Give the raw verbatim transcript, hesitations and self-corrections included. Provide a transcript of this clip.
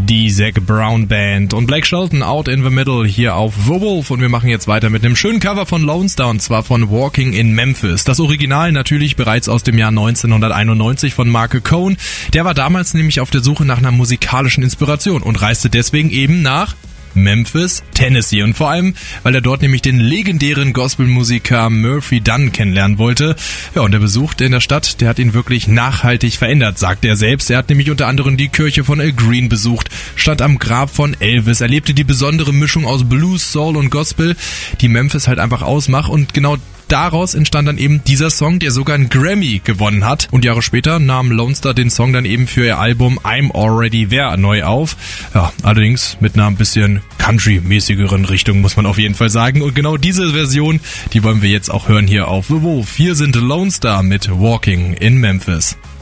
Die Zac Brown Band und Blake Shelton, Out in the Middle, hier auf The Wolf. Und wir machen jetzt weiter mit einem schönen Cover von Lone Star, und zwar von Walking in Memphis. Das Original natürlich bereits aus dem Jahr neunzehnhunderteinundneunzig von Mark Cohn. Der war damals nämlich auf der Suche nach einer musikalischen Inspiration und reiste deswegen eben nach Memphis, Tennessee, und vor allem, weil er dort nämlich den legendären Gospelmusiker Murphy Dunn kennenlernen wollte. Ja, und der Besuch in der Stadt, der hat ihn wirklich nachhaltig verändert, sagt er selbst. Er hat nämlich unter anderem die Kirche von Al Green besucht, stand am Grab von Elvis, erlebte die besondere Mischung aus Blues, Soul und Gospel, die Memphis halt einfach ausmacht, und genau daraus entstand dann eben dieser Song, der sogar einen Grammy gewonnen hat. Und Jahre später nahm Lone Star den Song dann eben für ihr Album I'm Already There neu auf. Ja, allerdings mit einer ein bisschen Country-mäßigeren Richtung, muss man auf jeden Fall sagen. Und genau diese Version, die wollen wir jetzt auch hören hier auf The Wolf. Hier sind Lone Star mit Walking in Memphis.